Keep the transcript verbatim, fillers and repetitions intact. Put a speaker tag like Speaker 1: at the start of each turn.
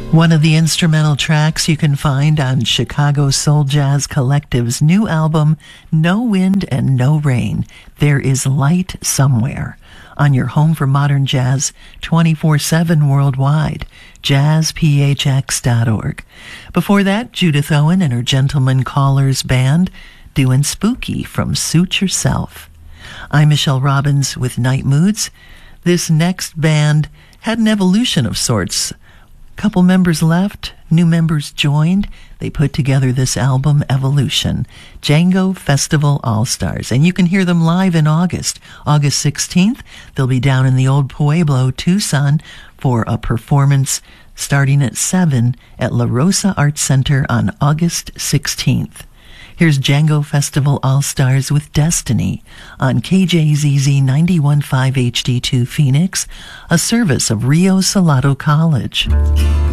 Speaker 1: One of the instrumental tracks you can find on Chicago Soul Jazz Collective's new album, No Wind and No Rain, There Is Light Somewhere, on your home for modern jazz twenty-four seven worldwide, jazz p h x dot org. Before that, Judith Owen and her Gentleman Callers Band doing Spooky from Suit Yourself. I'm Michelle Robbins with Night Moods. This next band had an evolution of sorts. Couple members left, new members joined. They put together this album, Evolution, Django Festival All-Stars. And you can hear them live in August. August sixteenth, they'll be down in the Old Pueblo, Tucson, for a performance starting at seven at La Rosa Arts Center on August sixteenth. Here's Django Festival All-Stars with Destiny on K J Z Z ninety-one point five H D two Phoenix, a service of Rio Salado College.